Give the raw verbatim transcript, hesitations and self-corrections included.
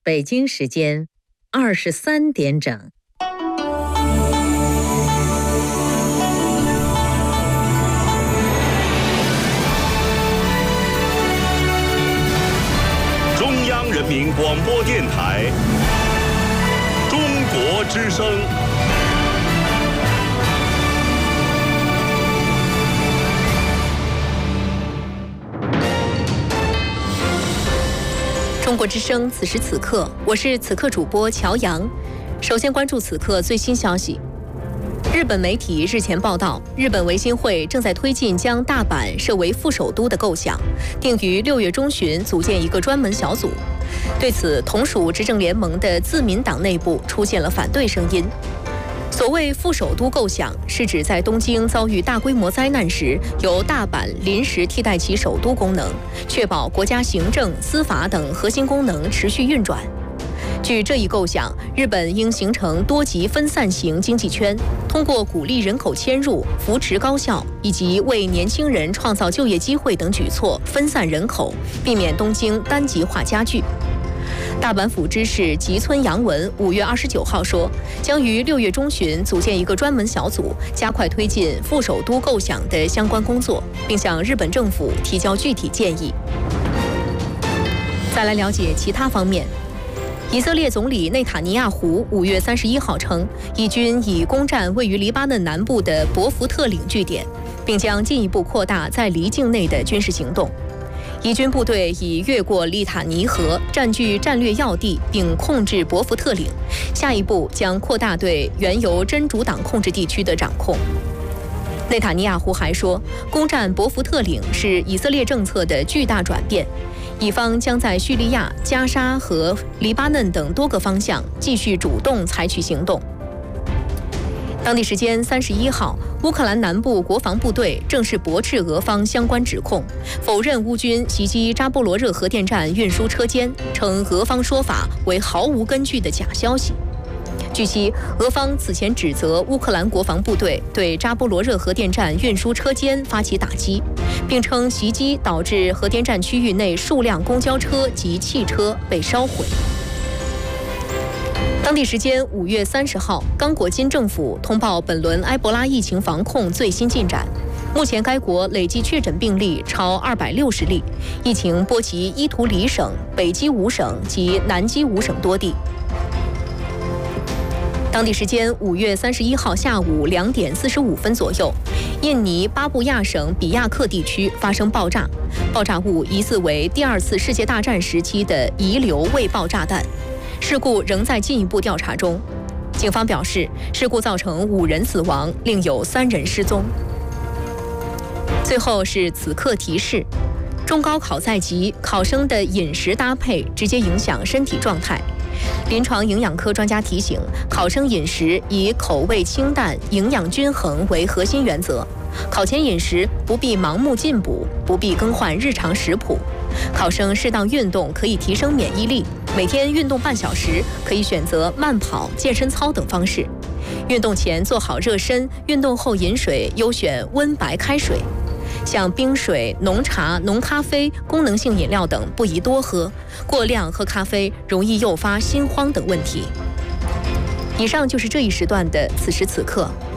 北京时间二十三点整。 中央人民广播电台中国之声。 中国之声，此时此刻，我是此刻主播乔阳。首先关注此刻最新消息。日本媒体日前报道，日本维新会正在推进将大阪设为副首都的构想，定于六月中旬组建一个专门小组。对此，同属执政联盟的自民党内部出现了反对声音。所谓副首都构想，是指在东京遭遇大规模灾难时，由大阪临时替代其首都功能，确保国家行政、司法等核心功能持续运转。据这一构想，日本应形成多级分散型经济圈，通过鼓励人口迁入、扶持高校以及为年轻人创造就业机会等举措分散人口，避免东京单极化加剧。大阪府知事吉村洋文五月二十九号说，将于六月中旬组建一个专门小组，加快推进副首都构想的相关工作，并向日本政府提交具体建议。再来了解其他方面。以色列总理内塔尼亚胡五月三十一号称，以军已攻占位于黎巴嫩南部的博福特岭据点，并将进一步扩大在黎境内的军事行动。以军部队已越过利塔尼河，占据战略要地，并控制博福特岭。下一步将扩大对原由真主党控制地区的掌控。内塔尼亚胡还说，攻占博福特岭是以色列政策的巨大转变，以方将在叙利亚、加沙和黎巴嫩等多个方向继续主动采取行动。当地时间三十一号，乌克兰南部国防部队正式驳斥俄方相关指控，否认乌军袭击扎波罗热核电站运输车间，称俄方说法为毫无根据的假消息。据悉，俄方此前指责乌克兰国防部队对扎波罗热核电站运输车间发起打击，并称袭击导致核电站区域内数辆公交车及汽车被烧毁。当地时间五月三十号，刚果金政府通报本轮埃博拉疫情防控最新进展。目前该国累计确诊病例超二百六十例，疫情波及伊图里省、北基伍省及南基伍省多地。当地时间五月三十一号下午两点四十五分左右，印尼巴布亚省比亚克地区发生爆炸，爆炸物疑似为第二次世界大战时期的遗留未爆炸弹。事故仍在进一步调查中。警方表示，事故造成五人死亡，另有三人失踪。最后是此刻提示：中高考在即，考生的饮食搭配直接影响身体状态。临床营养科专家提醒，考生饮食以口味清淡、营养均衡为核心原则。考前饮食不必盲目进补，不必更换日常食谱。考生适当运动可以提升免疫力，每天运动半小时，可以选择慢跑、健身操等方式。运动前做好热身，运动后饮水优选温白开水。像冰水、浓茶、浓咖啡、功能性饮料等不宜多喝，过量喝咖啡容易诱发心慌等问题。以上就是这一时段的此时此刻。